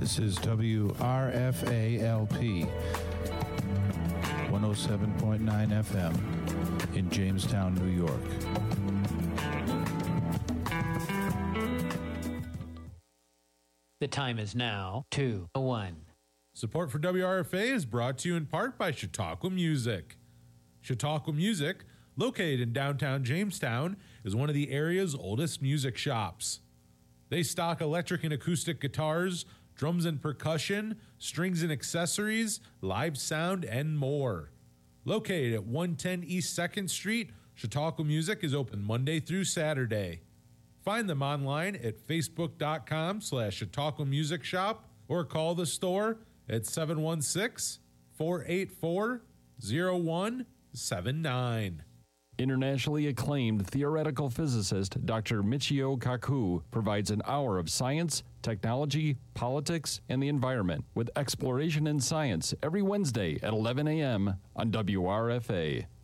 This is WRFA-LP 107.9 FM in Jamestown, New York. The time is now 2:01. Support for WRFA is brought to you in part by Chautauqua Music. Chautauqua Music, located in downtown Jamestown, is one of the area's oldest music shops. They stock electric and acoustic guitars, drums and percussion, strings and accessories, live sound, and more. Located at 110 East 2nd Street, Chautauqua Music is open Monday through Saturday. Find them online at facebook.com/Chautauqua Music Shop or call the store at 716-484-0179. Internationally acclaimed theoretical physicist Dr. Michio Kaku provides an hour of science, technology, politics, and the environment with Exploration in Science every Wednesday at 11 a.m. on WRFA.